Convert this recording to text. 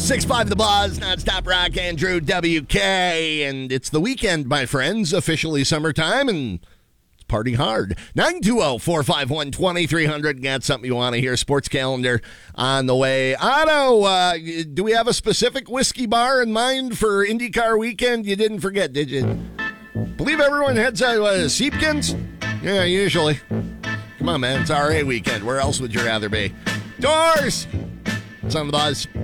106.5 The Buzz, nonstop rock, Andrew WK. And it's the weekend, my friends. Officially summertime, and it's party hard. 920-451-2300. Got something you want to hear. Sports calendar on the way. Otto, do we have a specific whiskey bar in mind for IndyCar weekend? You didn't forget, did you? Believe everyone heads out Seepkins? Yeah, usually. Come on, man. It's RA weekend. Where else would you rather be? Doors! It's on the Buzz.